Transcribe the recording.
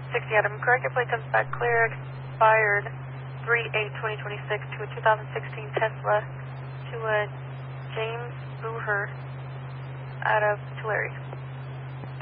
60 Adam, correct your plate comes back clear, expired 3/8/2026 to a 2016 Tesla to a James Booher out of Tulare.